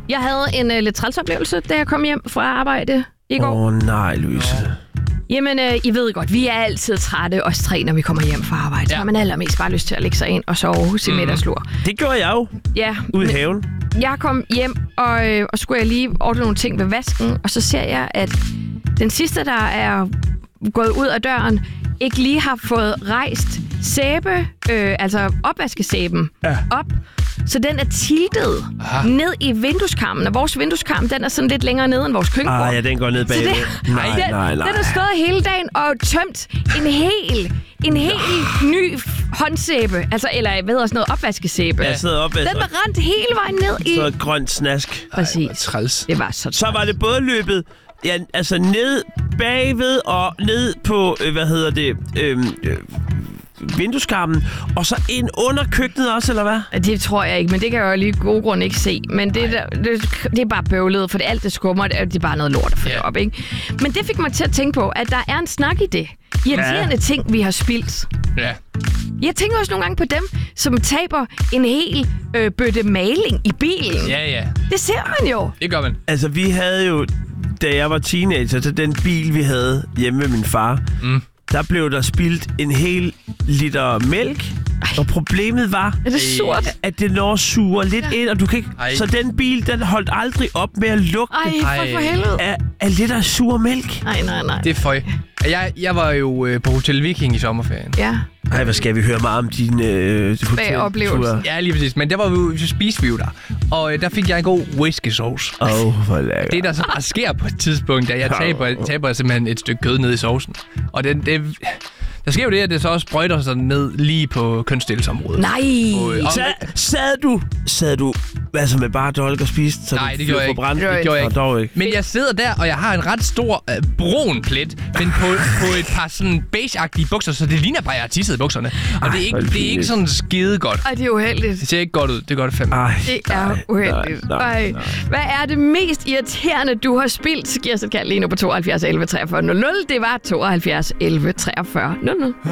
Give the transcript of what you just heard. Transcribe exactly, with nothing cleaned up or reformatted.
Jeg havde en uh, lidt træls oplevelse, da jeg kom hjem fra arbejde i går. Åh oh, nej, Louise. Jamen, uh, I ved godt, vi er altid trætte, os tre, når vi kommer hjem fra arbejde. Ja. Så har man allermest bare lyst til at lægge sig ind og sove sin mm. middagslur. Det gjorde jeg jo. Ja. Ude i haven. Jeg kom hjem, og, øh, og skulle jeg lige ordne nogle ting ved vasken, og så ser jeg, at den sidste, der er gået ud af døren, ikke lige har fået rejst sæbe, øh, altså opvaskesæben, ja. op. Så den er tiltet Aha. ned i vindueskarmen, og vores vindueskarm, den er sådan lidt længere nede end vores køkkenbord. Ah ja, den går ned bagved. Nej, den, nej, nej. Den har stået hele dagen og tømt en hel, en helt ny håndsæbe, altså, eller hvad hedder sådan noget, opvaskesæbe. Ja, sådan noget opvask. Den var rendt hele vejen ned i... Så et grønt snask. Præcis. Ej, træls. Det var så træls. Så var det både løbet, ja, altså ned bagved og ned på, øh, hvad hedder det, øh, øh, vindueskarmen, og så ind under køkkenet også, eller hvad? Det tror jeg ikke, men det kan jeg jo lige gode grund ikke se. Men det, der, det, det er bare bøvlet, for det alt det skummer, det er, det er bare noget lort at få yeah. op, ikke? Men det fik mig til at tænke på, at der er en snak i det. Irriterende ja. ting, vi har spildt. Ja. Jeg tænker også nogle gange på dem, som taber en hel øh, bøtte maling i bilen. Ja, ja. Det ser man jo. Det gør man. Altså, vi havde jo, da jeg var teenager, så den bil, vi havde hjemme med min far, mm. der blev der spildt en hel liter mælk. Ej. Og problemet var, er det surt? at det når suger lidt ja. ind, og du kan ikke... Ej. Så den bil, den holdt aldrig op med at lugte Ej, for, for helvede. af, af lidt af sur mælk. Nej, nej, nej. Det er føj. Jeg, jeg var jo øh, på Hotel Viking i sommerferien. Ja. Ej, hvad skal vi høre meget om dine øh, hoteloplevelser? Ja, lige præcis. Men der var vi jo, så spiste vi jo der. Og øh, der fik jeg en god whisky sauce. Åh, oh, hvor lækkert. Det, der så bare sker på et tidspunkt, da jeg taber, taber simpelthen et stykke kød ned i saucen. Og det... det der sker jo det, at det så også sprøjter sig ned lige på kønsdelsområdet. Nej! Og, øh, sad, sad du, sad du altså med bare dolk og spiste, så nej, du det gjorde jeg ikke. Brændt? Det gjorde jeg ikke. Dog ikke. Men jeg sidder der, og jeg har en ret stor øh, brun plet, men på, på et par sådan beige-agtige bukser, så det ligner bare, at jeg har tisset i bukserne. Og det er ikke, det er ikke sådan skide godt. Ej, det er uheldigt. Det ser ikke godt ud. Det gør det fandme. Ej, det er nej, uheldigt. Nej, nej, nej. Hvad er det mest irriterende, du har spildt? Så giver os et kald lige nu på tooghalvfjerds elleve treogfyrre nul nul. Det var tooghalvfjerds elleve treogfyrre nul nul.